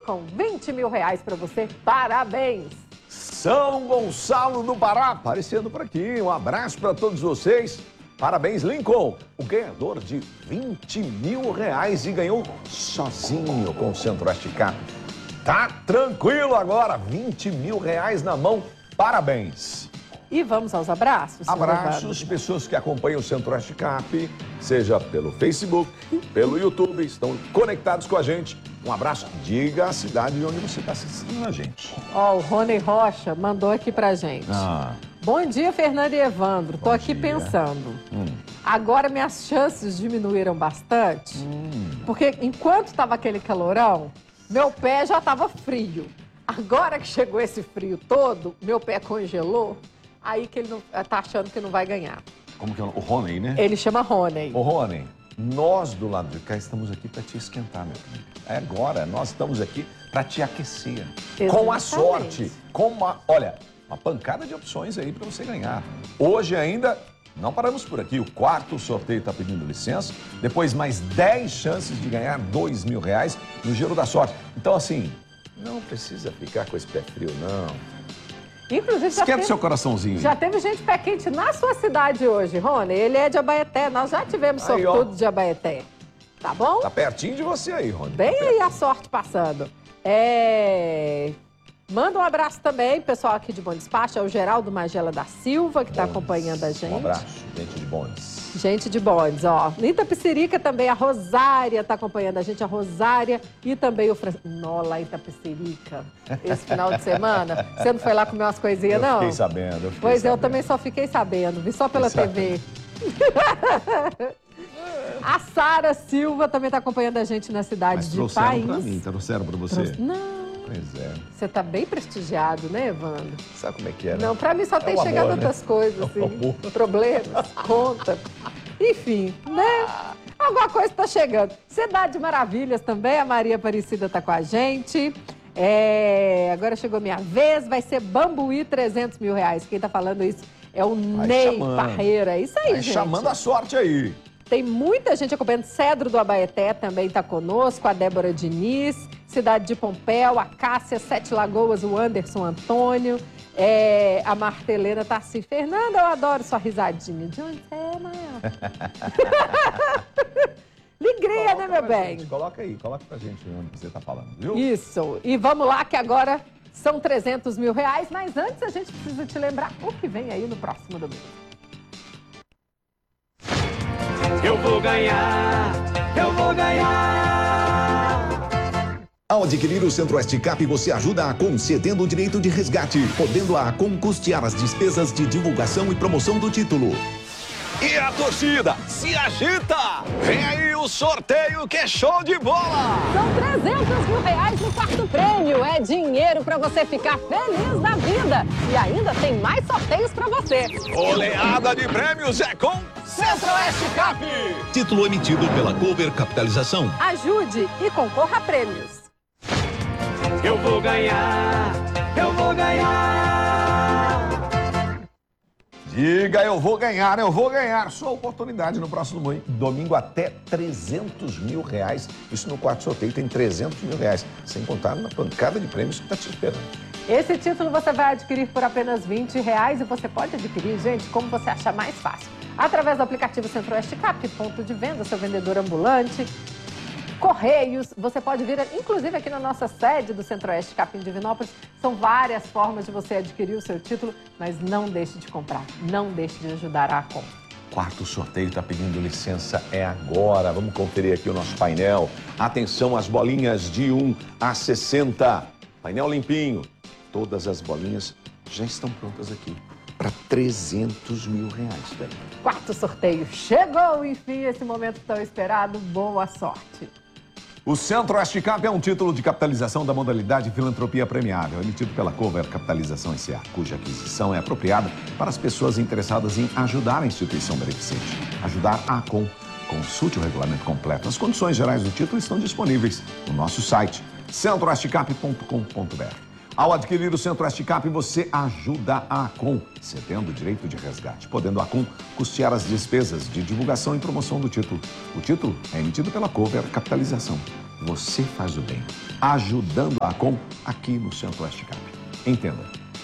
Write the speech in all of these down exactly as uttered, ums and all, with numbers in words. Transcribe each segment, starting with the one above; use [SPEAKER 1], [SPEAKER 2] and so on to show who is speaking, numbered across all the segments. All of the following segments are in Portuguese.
[SPEAKER 1] com vinte mil reais para você. Parabéns!
[SPEAKER 2] São Gonçalo do Pará, aparecendo por aqui. Um abraço para todos vocês. Parabéns, Lincoln, o ganhador de vinte mil reais e ganhou sozinho com o Centro-Oeste Cap. Tá tranquilo agora, vinte mil reais na mão. Parabéns.
[SPEAKER 1] E vamos aos abraços?
[SPEAKER 2] Abraços, pessoas que acompanham o Centro-Oeste Cap, seja pelo Facebook, pelo YouTube, estão conectados com a gente. Um abraço, diga a cidade de onde você está assistindo a gente.
[SPEAKER 1] Ó, oh, o Rony Rocha mandou aqui pra gente.
[SPEAKER 2] Ah.
[SPEAKER 1] Bom dia, Fernando e Evandro. Tô
[SPEAKER 2] Bom
[SPEAKER 1] aqui
[SPEAKER 2] dia.
[SPEAKER 1] pensando.
[SPEAKER 2] Hum.
[SPEAKER 1] Agora minhas chances diminuíram bastante,
[SPEAKER 2] Hum.
[SPEAKER 1] porque enquanto estava aquele calorão, meu pé já estava frio. Agora que chegou esse frio todo, meu pé congelou, aí que ele não, tá achando que não vai ganhar.
[SPEAKER 2] Como que é o o Rony, né?
[SPEAKER 1] Ele chama Rony.
[SPEAKER 2] Ô, Rony, nós do lado de cá estamos aqui para te esquentar, meu filho. É agora, nós estamos aqui para te aquecer.
[SPEAKER 1] Exatamente.
[SPEAKER 2] Com a sorte, com uma, olha, uma pancada de opções aí para você ganhar. Hoje ainda, não paramos por aqui, o quarto sorteio está pedindo licença, depois mais dez chances de ganhar dois mil reais no Giro da Sorte. Então, assim, não precisa ficar com esse pé frio, não.
[SPEAKER 1] Inclusive, já
[SPEAKER 2] Esquenta
[SPEAKER 1] teve,
[SPEAKER 2] seu coraçãozinho.
[SPEAKER 1] já teve gente pé quente na sua cidade hoje, Rony. Ele é de Abaeté, nós já tivemos
[SPEAKER 2] Aí, ó.
[SPEAKER 1] sortudo de Abaeté. Tá bom?
[SPEAKER 2] Tá pertinho de você aí, Rony.
[SPEAKER 1] Bem
[SPEAKER 2] Tá
[SPEAKER 1] aí a sorte passando. É... Manda um abraço também, pessoal aqui de Bom Despacho, é o Geraldo Magela da Silva, que está acompanhando a gente.
[SPEAKER 2] Um abraço, gente de Bondes.
[SPEAKER 1] Gente de Bondes, ó. Em Itapecerica também, a Rosária está acompanhando a gente, a Rosária e também o Francisco. Nó, lá em Itapecerica, esse final de semana. Você não foi lá comer umas coisinhas, não?
[SPEAKER 2] Eu fiquei sabendo. Eu fiquei
[SPEAKER 1] Pois é, eu
[SPEAKER 2] sabendo.
[SPEAKER 1] também só fiquei sabendo, vi só pela
[SPEAKER 2] Fiquei
[SPEAKER 1] T V. A Sara Silva também está acompanhando a gente na cidade
[SPEAKER 2] Mas
[SPEAKER 1] de
[SPEAKER 2] trouxeram
[SPEAKER 1] País.
[SPEAKER 2] pra mim, trouxeram pra você?
[SPEAKER 1] Trouxe- Não.
[SPEAKER 2] Pois é.
[SPEAKER 1] Você tá bem prestigiado, né, Evandro?
[SPEAKER 2] Sabe como é que é, né?
[SPEAKER 1] Não, pra mim só
[SPEAKER 2] É
[SPEAKER 1] tem
[SPEAKER 2] o
[SPEAKER 1] chegado
[SPEAKER 2] amor, né?
[SPEAKER 1] outras coisas,
[SPEAKER 2] É o
[SPEAKER 1] assim.
[SPEAKER 2] amor.
[SPEAKER 1] Problemas, conta. Enfim, né? Alguma coisa tá chegando. Cidade de Maravilhas também, a Maria Aparecida tá com a gente. É, agora chegou minha vez, vai ser Bambuí, trezentos mil reais. Quem tá falando isso é o
[SPEAKER 2] Vai
[SPEAKER 1] Ney
[SPEAKER 2] chamando.
[SPEAKER 1] Parreira. É isso aí,
[SPEAKER 2] Vai
[SPEAKER 1] gente.
[SPEAKER 2] chamando a sorte aí.
[SPEAKER 1] Tem muita gente acompanhando. Cedro do Abaeté também está conosco, a Débora Diniz, Cidade de Pompéu, a Cássia, Sete Lagoas, o Anderson Antônio, é, a Marta Helena tá assim, Fernanda, eu adoro sua risadinha. De onde você é, Maia? Alegria, né, meu bem?
[SPEAKER 2] Gente, coloca aí, coloca pra gente onde você tá falando, viu?
[SPEAKER 1] Isso. E vamos lá, que agora são trezentos mil reais, mas antes a gente precisa te lembrar o que vem aí no próximo domingo.
[SPEAKER 3] Eu vou ganhar, eu vou ganhar.
[SPEAKER 4] Ao adquirir o Centro-Oeste Cap, você ajuda a Acom cedendo o direito de resgate, podendo a Acom custear as despesas de divulgação e promoção do título.
[SPEAKER 2] E a torcida se agita! Vem aí o sorteio que é show de bola!
[SPEAKER 1] São trezentos mil reais no quarto prêmio. É dinheiro para você ficar feliz da vida. E ainda tem mais sorteios para você.
[SPEAKER 2] Oleada de prêmios é com Centro-Oeste Cap!
[SPEAKER 4] Título emitido pela Cover Capitalização.
[SPEAKER 1] Ajude e concorra a prêmios.
[SPEAKER 3] Eu vou ganhar, eu vou ganhar.
[SPEAKER 2] Diga, eu vou ganhar, eu vou ganhar. Sua oportunidade no próximo domingo, domingo até trezentos mil reais. Isso no quarto sorteio tem trezentos mil reais. Sem contar na pancada de prêmios que está te esperando.
[SPEAKER 1] Esse título você vai adquirir por apenas vinte reais e você pode adquirir, gente, como você achar mais fácil. Através do aplicativo Centro-Oeste Cap, ponto de venda, seu vendedor ambulante, Correios, você pode vir, inclusive aqui na nossa sede do Centro-Oeste Cap em Divinópolis. São várias formas de você adquirir o seu título, mas não deixe de comprar, não deixe de ajudar a Acom.
[SPEAKER 2] Quarto sorteio está pedindo licença, é agora. Vamos conferir aqui o nosso painel. Atenção às bolinhas de um a sessenta. Painel limpinho. Todas as bolinhas já estão prontas aqui para trezentos mil reais. Velho.
[SPEAKER 1] Quarto sorteio chegou, enfim, esse momento tão esperado. Boa sorte.
[SPEAKER 2] O Centro-Oeste Cap é um título de capitalização da modalidade Filantropia Premiável, emitido pela Cover Capitalização S A, cuja aquisição é apropriada para as pessoas interessadas em ajudar a instituição beneficente. Ajudar a Acom. Consulte o regulamento completo. As condições gerais do título estão disponíveis no nosso site, centro oeste cap ponto com ponto br. Ao adquirir o Centro-Oeste Cap, você ajuda a Acom, cedendo o direito de resgate, podendo a Acom custear as despesas de divulgação e promoção do título. O título é emitido pela Cover Capitalização. você faz o bem, ajudando a Com aqui no Centro-Oeste Cap. Entenda.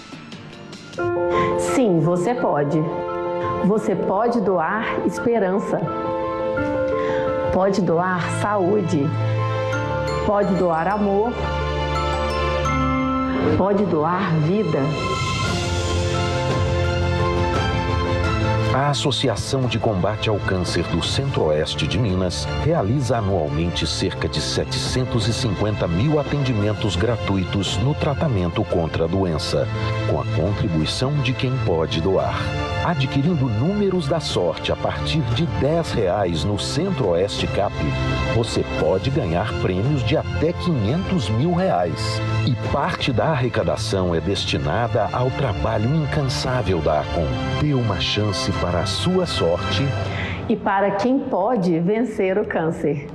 [SPEAKER 5] Sim, você pode. Você pode doar esperança. Pode doar saúde. Pode doar amor. Pode doar vida.
[SPEAKER 6] A Associação de Combate ao Câncer do Centro-Oeste de Minas realiza anualmente cerca de setecentos e cinquenta mil atendimentos gratuitos no tratamento contra a doença, com a contribuição de quem pode doar. Adquirindo números da sorte a partir de dez reais no Centro-Oeste Cap, você pode ganhar prêmios de até quinhentos mil reais. E parte da arrecadação é destinada ao trabalho incansável da Acom. Dê uma chance para a sua sorte
[SPEAKER 5] e para quem pode vencer o câncer.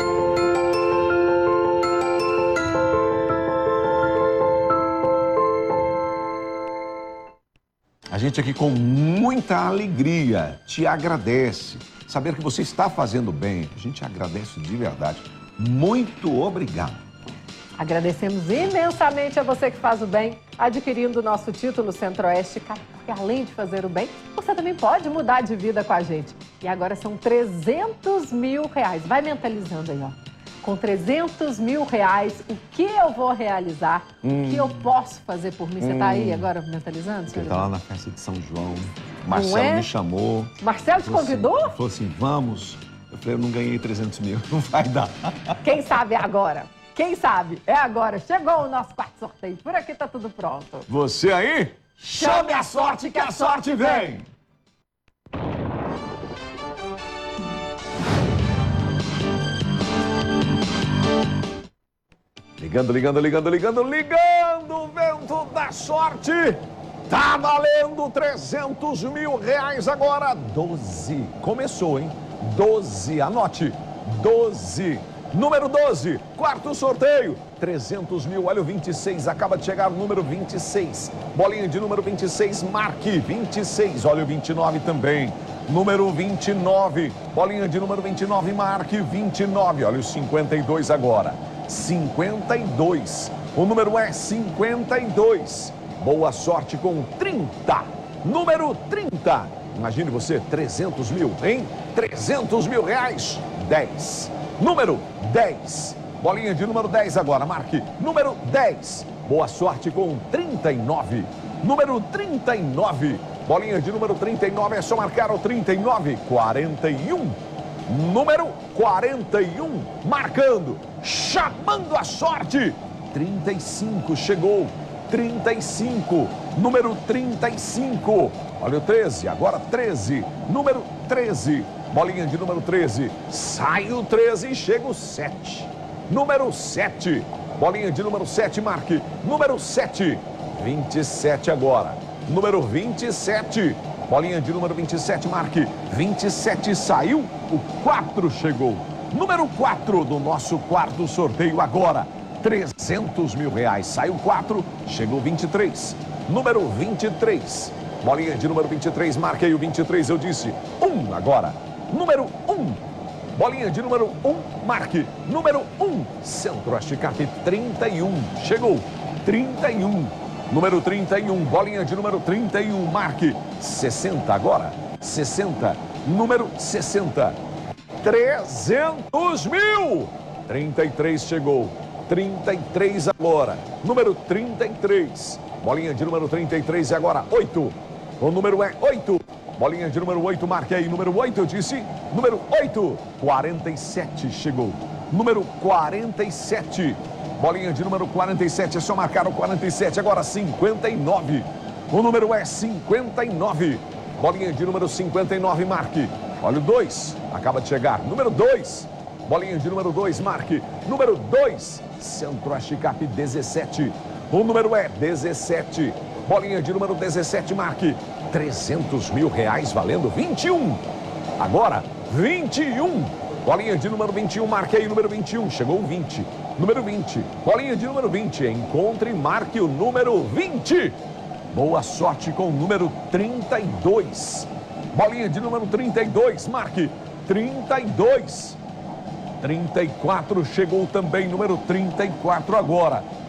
[SPEAKER 2] A gente aqui com muita alegria te agradece. Saber que você está fazendo bem, a gente agradece de verdade. Muito obrigado.
[SPEAKER 1] Agradecemos imensamente a você que faz o bem, adquirindo o nosso título Centro-Oeste Cap, porque além de fazer o bem, você também pode mudar de vida com a gente. E agora são trezentos mil reais. Vai mentalizando aí, ó. Com trezentos mil reais, o que eu vou realizar, hum. o que eu posso fazer por mim? Você está hum. aí agora mentalizando?
[SPEAKER 2] Você está lá na festa de São João, Marcelo é? me chamou.
[SPEAKER 1] Marcelo te convidou?
[SPEAKER 2] Assim, falou assim, vamos. Eu falei, eu não ganhei trezentos mil, não vai dar.
[SPEAKER 1] Quem sabe é agora? Quem sabe? É agora. Chegou o nosso quarto sorteio. Por aqui tá tudo pronto.
[SPEAKER 2] Você aí? Chame a sorte que a sorte vem! Ligando, ligando, ligando, ligando, ligando o vento da sorte. Tá valendo trezentos mil reais agora. doze. Começou, hein? doze. Anote. doze. Número doze, quarto sorteio, trezentos mil, olha o vinte e seis, acaba de chegar o número vinte e seis. Bolinha de número vinte e seis, marque, vinte e seis, olha o vinte e nove também. Número vinte e nove, bolinha de número vinte e nove, marque, vinte e nove, olha o cinquenta e dois agora. cinquenta e dois, o número é cinquenta e dois. Boa sorte com trinta, número trinta. Imagine você, trezentos mil, hein? trezentos mil reais, dez. Número dez. Bolinha de número dez agora, marque. Número dez. Boa sorte com trinta e nove. Número trinta e nove. Bolinha de número trinta e nove, é só marcar o trinta e nove. quarenta e um. Número quarenta e um. Marcando. Chamando a sorte. trinta e cinco chegou. trinta e cinco. Número trinta e cinco. Olha o treze, agora treze. Número treze. Bolinha de número treze, sai o treze e chega o sete. Número sete, bolinha de número sete, marque. Número sete, vinte e sete agora. Número vinte e sete, bolinha de número vinte e sete, marque. vinte e sete saiu, o quatro chegou. Número quatro do nosso quarto sorteio agora. trezentos mil reais, saiu quatro, chegou vinte e três. Número vinte e três, bolinha de número vinte e três, marquei o vinte e três, eu disse um agora. Número um, bolinha de número um, marque. Número um, Centro-Oeste Cap, trinta e um, chegou, trinta e um. Número trinta e um, bolinha de número trinta e um, marque. sessenta agora, sessenta, número sessenta. trezentos mil, trinta e três chegou, trinta e três agora. Número trinta e três, bolinha de número trinta e três e agora oito. O número é oito. Bolinha de número oito, marque aí. Número oito, eu disse. Número oito. quarenta e sete chegou. Número quarenta e sete. Bolinha de número quarenta e sete. É só marcar o quarenta e sete. Agora cinquenta e nove. O número é cinquenta e nove. Bolinha de número cinquenta e nove, marque. Olha o dois. Acaba de chegar. Número dois. Bolinha de número dois, marque. Número dois. Centro-Oeste Cap, dezessete. O número é dezessete. Bolinha de número dezessete, marque. trezentos mil reais valendo vinte e um. Agora, vinte e um. Bolinha de número vinte e um, marquei o número vinte e um. Chegou o vinte. Número vinte. Bolinha de número vinte. Encontre e marque o número vinte. Boa sorte com o número trinta e dois. Bolinha de número trinta e dois, marque. trinta e dois. trinta e quatro chegou também, número trinta e quatro agora.